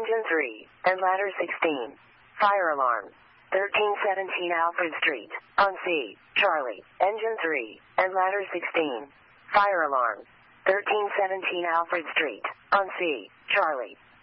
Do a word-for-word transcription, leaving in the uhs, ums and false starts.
Engine three, and ladder sixteen. Fire alarm. thirteen seventeen Alfred Street, on C, Charlie, Engine three, and ladder sixteen. Fire alarm. thirteen seventeen Alfred Street, on C, Charlie.